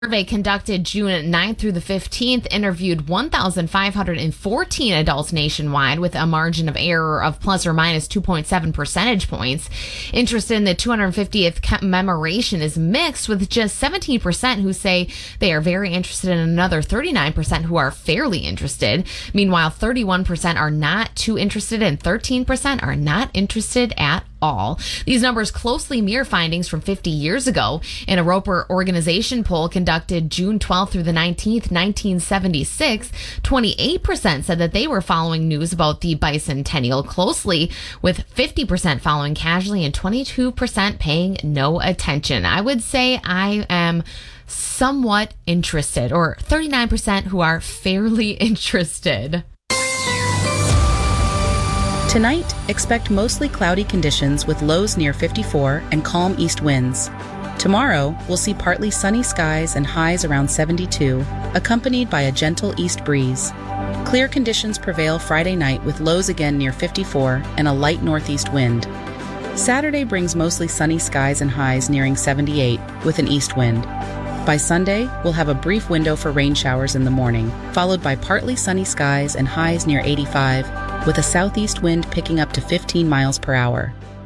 Survey conducted June 9th through the 15th interviewed 1,514 adults nationwide with a margin of error of plus or minus 2.7 percentage points. Interest in the 250th commemoration is mixed, with just 17% who say they are very interested and another 39% who are fairly interested. Meanwhile, 31% are not too interested and 13% are not interested at all. These numbers closely mirror findings from 50 years ago. In a Roper organization poll conducted June 12th through the 19th, 1976, 28% said that they were following news about the bicentennial closely, with 50% following casually and 22% paying no attention. I would say I am somewhat interested, or 39% who are fairly interested. Tonight, expect mostly cloudy conditions with lows near 54 and calm east winds. Tomorrow, we'll see partly sunny skies and highs around 72, accompanied by a gentle east breeze. Clear conditions prevail Friday night with lows again near 54 and a light northeast wind. Saturday brings mostly sunny skies and highs nearing 78 with an east wind. By Sunday, we'll have a brief window for rain showers in the morning, followed by partly sunny skies and highs near 85, with a southeast wind picking up to 15 miles per hour.